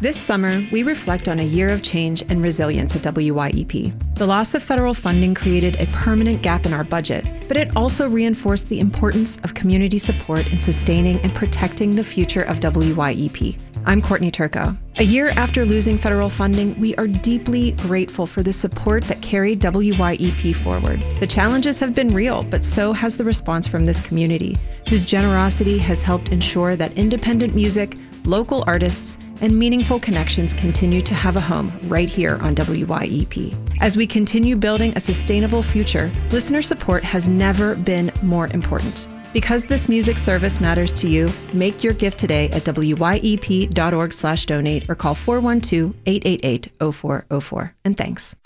This summer, we reflect on a year of change and resilience at WYEP. The loss of federal funding created a permanent gap in our budget, but it also reinforced the importance of community support in sustaining and protecting the future of WYEP. I'm Courtney Turco. A year after losing federal funding, we are deeply grateful for the support that carried WYEP forward. The challenges have been real, but so has the response from this community, whose generosity has helped ensure that independent music, local artists, and meaningful connections continue to have a home right here on WYEP. As we continue building a sustainable future, listener support has never been more important. Because this music service matters to you, make your gift today at wyep.org/donate or call 412-888-0404. And thanks.